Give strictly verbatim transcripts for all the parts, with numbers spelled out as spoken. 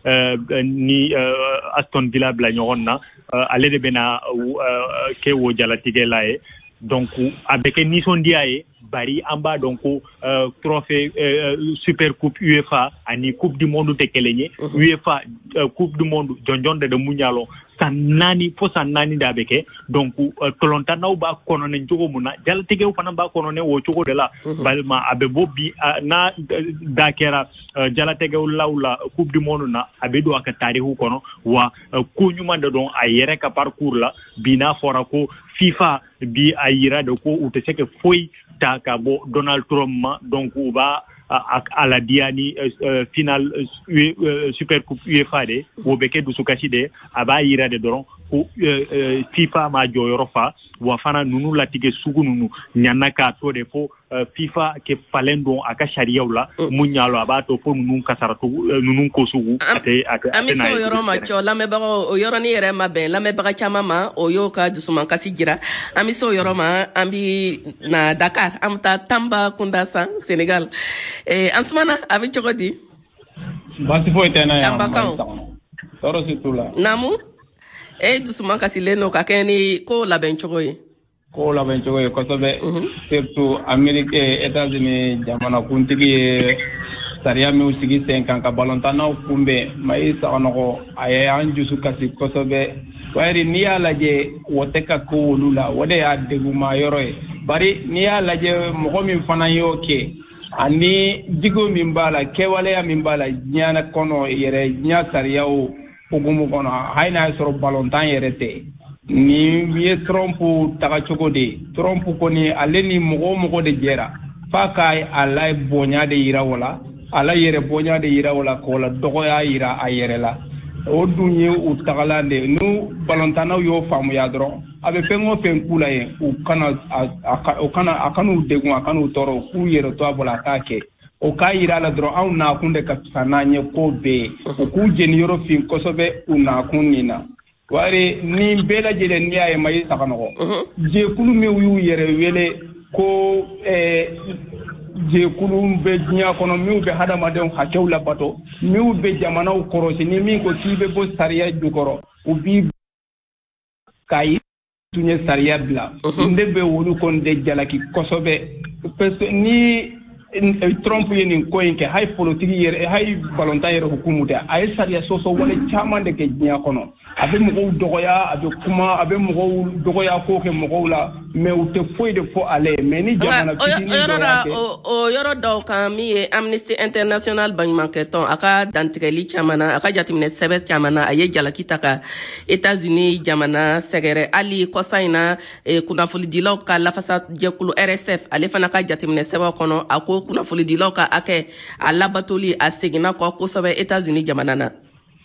ni Aston Villa bla ɲɔgɔn na ale de bɛna kɛ wo jalatigɛ la ye donc a bɛ kɛ nisɔndiya ye bari an b'a dɔn ko trophée super coupe UEFA ani coupe du monde tɛ kelen ye UEFA coupe du monde jɔnjɔn de mun ɲalɔ san naani fo san naani da bɛ kɛ donc tɔlɔntanaw b'a kɔnɔnen cogo mun na jalatigɛw fana b'a kɔnɔnen o cogo de la balima a bɛ bɔ bi n'a da kɛra jalatigɛw law la coupe du monde na a bɛ don a ka tarihu kɔnɔ wa ko ɲuman de don a yɛrɛ ka parcours la bi n'a fɔra ko FIFA bi a yira de ko u tɛ se ka foyi ta ka bɔ Donald Trump ma donc u b'a a la diya ni final super coupe UEFA de o bɛ kɛ dusukasi de a b'a yira de dɔrɔn ko FIFA ma jɔyɔrɔ fa wa fana ninnu latigɛ sugu ninnu ɲana k'a to de fo FIFA kɛ falen don a ka sariyaw la mun ɲalɔ a b'a to fo ninnu kasara ninnu ko sugu a tɛ a tɛ an bɛ se o yɔrɔ ma cɔ lamɛnbagaw o yɔrɔnin yɛrɛ ma bɛn lamɛnbaga caman ma o y'o ka dusumankasi jira an bɛ se o yɔrɔ ma an bɛ na Dakar an bɛ taa Tamba Kunda san Senegal an sumana a bɛ cogo di baasi foyi tɛ na yan Tambakan tɔɔrɔ si t'u la naamu e dusumankasilen don ka kɛ ni ko labɛn cogo ye ko labɛn cogo ye kosɛbɛ surtout Amérique États-Unis jamanakuntigi ye sariya min sigi sen kan ka balontannaw kunbɛn Mayi Sanogo a ye an dusu kasi kosɛbɛ bari n'i y'a lajɛ o tɛ ka ko olu la o de y'a deguma yɔrɔ ye bari n'i y'a lajɛ mɔgɔ min fana y'o kɛ ani digo min b'a la kɛwaleya min b'a la diɲɛ kɔnɔ yɛrɛ diɲɛ sariyaw hukumu kɔnɔ hali n'a y'a sɔrɔ balontan yɛrɛ tɛ ni ye Trump taga cogo de Trump kɔni ale ni mɔgɔ mɔgɔ de jɛra f'a ka ala bonya de yira wala ala yɛrɛ bonya de yira wala ko la dɔgɔya yira a yɛrɛ la o dun ye u tagalan de nu balontannaw y'o faamuya dɔrɔn a bɛ fɛn o fɛn k'u la ye u kana o kana a kan'u degun a kan'u tɔɔrɔ k'u yɛrɛ to a bolo a k'a kɛ o k'a yira la dɔrɔn anw nakun de ka fisa n'an ye ko bɛɛ u k'u jeniyɔrɔ fin kosɛbɛ u nakun nin na wari ni bɛɛ lajɛlen n'i y'a ye Mayi Sanogo jɛkulu min y'u yɛrɛ wele ko jɛkulu bɛ diɲɛ kɔnɔ minnu bɛ hadamadenw hakɛw labato minnu bɛ jamanaw kɔrɔsi ni min ko k'i bɛ bɔ sariya jukɔrɔ u b'i k'a yi tun ye sariya bila ne bɛ olu kɔni de jalaki kosɛbɛ parce que ni Trump ye nin ko in kɛ hali politiki yɛrɛ hali balontan yɛrɛ hukumu tɛ a ye sariya sɔsɔ wale caman de kɛ diɲɛ kɔnɔ a bɛ mɔgɔw dɔgɔya a bɛ kuma a bɛ mɔgɔw dɔgɔya ko kɛ mɔgɔw la mais u tɛ foyi de fɔ ale mais ni jamana fitinin dɔ y'a kɛ o yɔrɔ dɔw kan min ye Amnesty International baɲumankɛ tɔn a ka dantigɛli caman na a ka jateminɛ sɛbɛn caman na a ye jalaki ta ka États-Unis jamana sɛgɛrɛ hali kɔsa in na kunnafonidilaw ka lafasa jɛkulu R S F ale fana ka jateminɛ sɛbɛn kɔnɔ a ko kunnafonidilaw ka hakɛ a labatoli a seginna kɔ kosɛbɛ États-Unis jamana na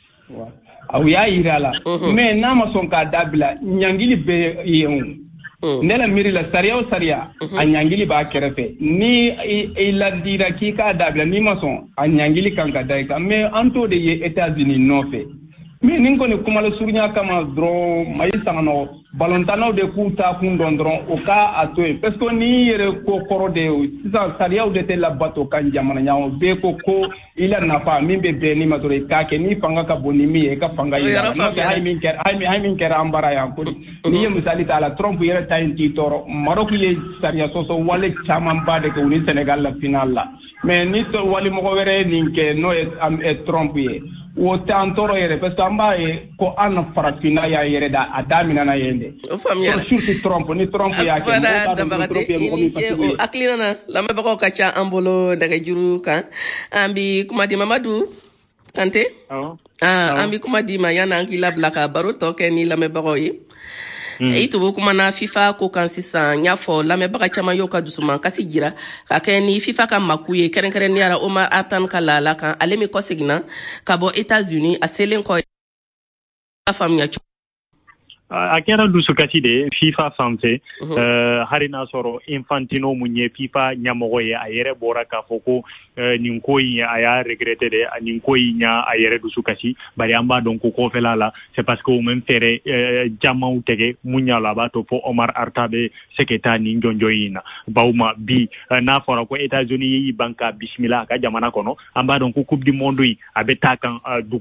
u y'a yira la mais n'a ma sɔn k'a dabila ɲangili bɛ yen ne la miiri la sariya o sariya a ɲangili b'a kɛrɛfɛ ni i ladira k'i k'a dabila n'i ma sɔn a ɲangili kan ka da i kan mais an t'o de ye États-Unis nɔfɛ mais nin kɔni kumala surunya kama dɔrɔn Mayi Sanogo balontannaw de k'u ta kun dɔn dɔrɔn o k'a a to yen parce que n'i yɛrɛ ko kɔrɔ de ye sisan sariyaw de tɛ labato kan jamana ɲɔgɔn bɛɛ ko ko i la nafa min bɛ bɛn ni ma dɔrɔn i k'a kɛ n'i fanga ka bon ni min ye i ka fanga yira n'o tɛ hali min kɛra hali min kɛra an bara yan ko n'i ye misali ta la Trump yɛrɛ ta in t'i tɔɔrɔ Maroc ye sariya sɔsɔ wale camanba de kɛ u ni Senegal la final la mais ni wale mɔgɔ wɛrɛ ye nin kɛ n'o ye Trump ye o tɛ an tɔɔrɔ yɛrɛ parce que an b'a ye ko an farafinna y'a yɛrɛ da a daminɛna yen de o faamuyara surtout Trump ni Trump y'a kɛ o hakilina na lamɛnbagaw ka ca an bolo nɛgɛjuru kan an bi kuma di Mamadu Kante an bi kuma di ma yan'an k'i labila ka baro tɔ kɛ ni lamɛnbagaw ye i tubu kuma na FIFA ko kan sisan y'a fɔ lamɛnbaga caman y'o ka dusuman kasi jira ka kɛ ni FIFA ka maku ye kɛrɛnkɛrɛnnenya la Omar Atan ka laala kan ale min kɔseginna ka bɔ États-Unis a selen kɔ a faamuya a kɛra dusukasi de ye FIFA fanfɛ hari n'a sɔrɔ Infantino mun ye FIFA ɲɛmɔgɔ ye a yɛrɛ bɔra k'a fɔ ko nin ko in a y'a regretter de nin ko in y'a a yɛrɛ dusukasi bari an b'a dɔn ko kɔfɛla la c'est parce que o même fɛɛrɛ camanw tigɛ mun y'a la a b'a to fɔ Omar Arta bɛ se ka taa nin jɔnjɔn in na bawo ma bi n'a fɔra ko États-Unis y'i ban ka bisimila a ka jamana kɔnɔ an b'a dɔn ko coupe du monde in a bɛ taa kan